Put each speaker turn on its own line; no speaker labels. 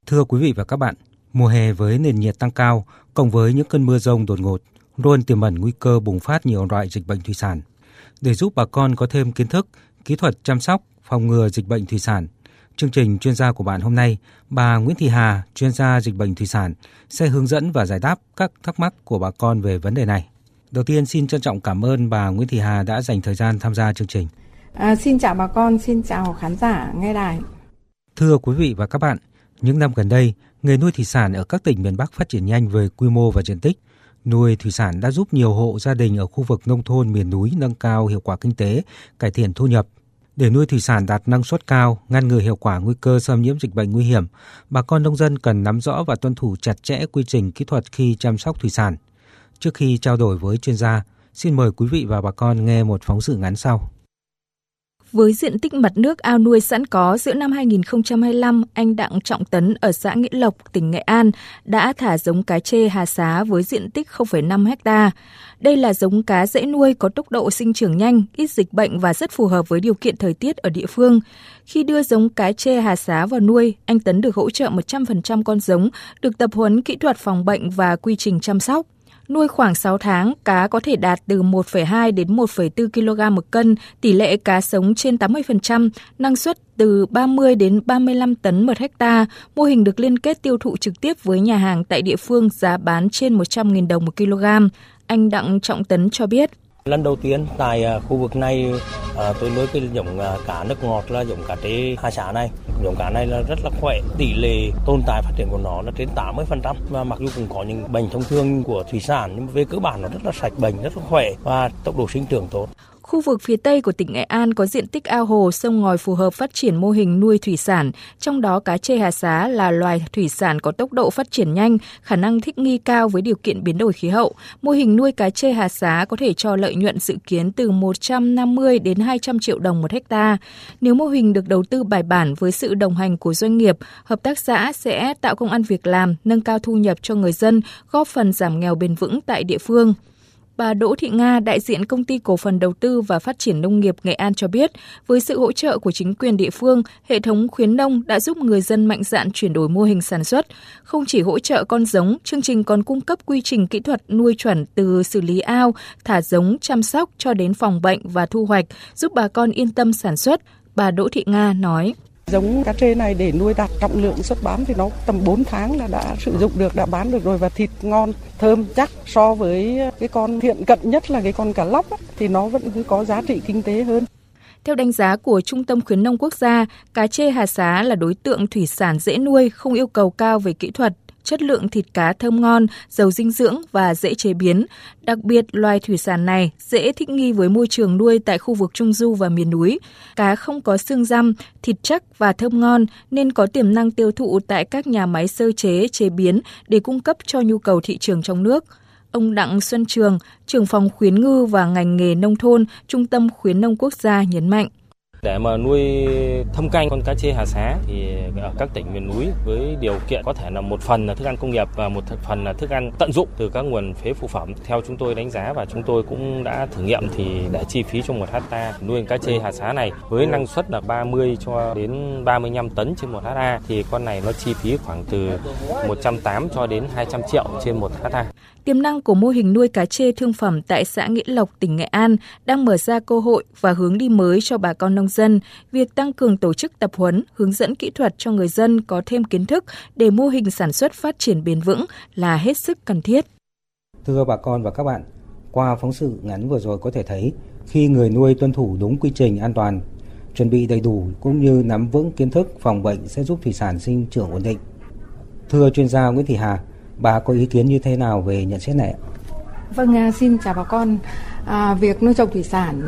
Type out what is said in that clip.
Thưa quý vị và các bạn, mùa hè với nền nhiệt tăng cao, cộng với những cơn mưa dông đột ngột, luôn tiềm ẩn nguy cơ bùng phát nhiều loại dịch bệnh thủy sản. Để giúp bà con có thêm kiến thức, kỹ thuật chăm sóc, phòng ngừa dịch bệnh thủy sản, chương trình chuyên gia của bạn hôm nay, bà Nguyễn Thị Hà, chuyên gia dịch bệnh thủy sản, sẽ hướng dẫn và giải đáp các thắc mắc của bà con về vấn đề này. Đầu tiên, xin trân trọng cảm ơn bà Nguyễn Thị Hà đã dành thời gian tham gia chương trình.
Xin chào bà con, xin chào khán giả nghe đài.
Thưa quý vị và các bạn, những năm gần đây, nghề nuôi thủy sản ở các tỉnh miền Bắc phát triển nhanh về quy mô và diện tích. Nuôi thủy sản đã giúp nhiều hộ gia đình ở khu vực nông thôn miền núi nâng cao hiệu quả kinh tế, cải thiện thu nhập. Để nuôi thủy sản đạt năng suất cao, ngăn ngừa hiệu quả nguy cơ xâm nhiễm dịch bệnh nguy hiểm, bà con nông dân cần nắm rõ và tuân thủ chặt chẽ quy trình kỹ thuật khi chăm sóc thủy sản. Trước khi trao đổi với chuyên gia, xin mời quý vị và bà con nghe một phóng sự ngắn sau.
Với diện tích mặt nước ao nuôi sẵn có giữa năm 2025, anh Đặng Trọng Tấn ở xã Nghĩa Lộc, tỉnh Nghệ An đã thả giống cá trê Hà Xá với diện tích 0,5 ha. Đây là giống cá dễ nuôi, có tốc độ sinh trưởng nhanh, ít dịch bệnh và rất phù hợp với điều kiện thời tiết ở địa phương. Khi đưa giống cá trê Hà Xá vào nuôi, anh Tấn được hỗ trợ 100% con giống, được tập huấn kỹ thuật phòng bệnh và quy trình chăm sóc. Nuôi khoảng 6 tháng, cá có thể đạt từ 1,2 đến 1,4 kg một cân, tỷ lệ cá sống trên 80%, năng suất từ 30 đến 35 tấn một hecta. Mô hình được liên kết tiêu thụ trực tiếp với nhà hàng tại địa phương, giá bán trên 100.000 đồng một kg. Anh Đặng Trọng Tấn cho biết.
Lần đầu tiên tại khu vực này tôi nuôi cái giống cá nước ngọt là giống cá trê Hà Xá này. Giống cá này là rất là khỏe, tỷ lệ tồn tại phát triển của nó là trên 80%. Và mặc dù cũng có những bệnh thông thường của thủy sản nhưng về cơ bản nó rất là sạch bệnh, rất là khỏe và tốc độ sinh trưởng tốt.
Khu vực phía Tây của tỉnh Nghệ An có diện tích ao hồ, sông ngòi phù hợp phát triển mô hình nuôi thủy sản, trong đó cá trê Hà Xá là loài thủy sản có tốc độ phát triển nhanh, khả năng thích nghi cao với điều kiện biến đổi khí hậu. Mô hình nuôi cá trê Hà Xá có thể cho lợi nhuận dự kiến từ 150 đến 200 triệu đồng một hecta. Nếu mô hình được đầu tư bài bản với sự đồng hành của doanh nghiệp, hợp tác xã sẽ tạo công ăn việc làm, nâng cao thu nhập cho người dân, góp phần giảm nghèo bền vững tại địa phương. Bà Đỗ Thị Nga, đại diện Công ty Cổ phần Đầu tư và Phát triển Nông nghiệp Nghệ An cho biết, với sự hỗ trợ của chính quyền địa phương, hệ thống khuyến nông đã giúp người dân mạnh dạn chuyển đổi mô hình sản xuất. Không chỉ hỗ trợ con giống, chương trình còn cung cấp quy trình kỹ thuật nuôi chuẩn từ xử lý ao, thả giống, chăm sóc cho đến phòng bệnh và thu hoạch, giúp bà con yên tâm sản xuất. Bà Đỗ Thị Nga nói.
Giống cá trê này để nuôi đạt trọng lượng xuất bán thì nó tầm 4 tháng là đã sử dụng được, đã bán được rồi và thịt ngon, thơm chắc. So với cái con thiện cận nhất là cái con cá lóc thì nó vẫn cứ có giá trị kinh tế hơn.
Theo đánh giá của Trung tâm Khuyến nông Quốc gia, cá trê Hà Xá là đối tượng thủy sản dễ nuôi, không yêu cầu cao về kỹ thuật, chất lượng thịt cá thơm ngon, giàu dinh dưỡng và dễ chế biến. Đặc biệt, loài thủy sản này dễ thích nghi với môi trường nuôi tại khu vực trung du và miền núi. Cá không có xương răm, thịt chắc và thơm ngon nên có tiềm năng tiêu thụ tại các nhà máy sơ chế, chế biến để cung cấp cho nhu cầu thị trường trong nước. Ông Đặng Xuân Trường, trưởng phòng khuyến ngư và ngành nghề nông thôn, Trung tâm Khuyến nông Quốc gia nhấn mạnh.
Để mà nuôi thâm canh con cá trê Hà Xá thì ở các tỉnh miền núi với điều kiện có thể là một phần là thức ăn công nghiệp và một phần là thức ăn tận dụng từ các nguồn phế phụ phẩm. Theo chúng tôi đánh giá và chúng tôi cũng đã thử nghiệm thì để chi phí cho 1 ha nuôi cá trê Hà Xá này với năng suất là 30 cho đến 35 tấn trên 1 ha thì con này nó chi phí khoảng từ 180 cho đến 200 triệu trên 1 ha.
Tiềm năng của mô hình nuôi cá trê thương phẩm tại xã Nghĩa Lộc, tỉnh Nghệ An đang mở ra cơ hội và hướng đi mới cho bà con nông dân. Việc tăng cường tổ chức tập huấn, hướng dẫn kỹ thuật cho người dân có thêm kiến thức để mô hình sản xuất phát triển bền vững là hết sức cần thiết.
Thưa bà con và các bạn, qua phóng sự ngắn vừa rồi có thể thấy khi người nuôi tuân thủ đúng quy trình an toàn, chuẩn bị đầy đủ cũng như nắm vững kiến thức phòng bệnh sẽ giúp thủy sản sinh trưởng ổn định. Thưa chuyên gia Nguyễn Thị Hà, bà có ý kiến như thế nào về nhận xét này?
Vâng, xin chào bà con. Việc nuôi trồng thủy sản